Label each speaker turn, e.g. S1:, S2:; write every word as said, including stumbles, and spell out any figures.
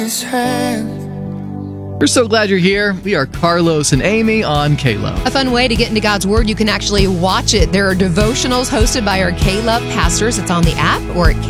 S1: his hand.
S2: We're so glad you're here. We are Carlos and Amy on K-Love.
S3: A fun way to get into God's Word, you can actually watch it. There are devotionals hosted by our K-Love pastors. It's on the app or at K